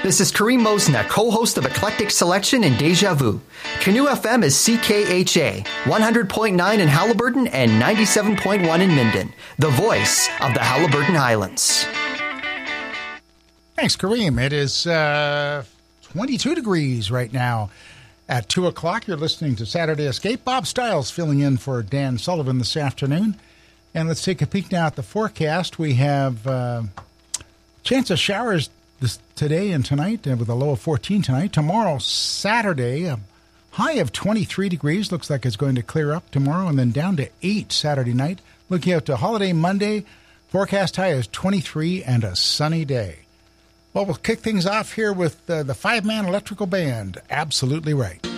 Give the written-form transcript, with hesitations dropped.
This is Kareem Mosna, co-host of Eclectic Selection and Deja Vu. Canoe FM is CKHA, 100.9 in Halliburton and 97.1 in Minden, the voice of the Halliburton Highlands. Thanks, Kareem. It is 22 degrees right now. At 2 o'clock, you're listening to Saturday Escape. Bob Stiles filling in for Dan Sullivan this afternoon. And let's take a peek now at the forecast. We have chance of showers today and tonight, with a low of 14 tonight. Tomorrow, Saturday, a high of 23 degrees. Looks like it's going to clear up tomorrow, and then down to 8 Saturday night. Looking out to holiday Monday, forecast high is 23 and a sunny day. Well, we'll kick things off here with the five-man electrical band, Absolutely Right.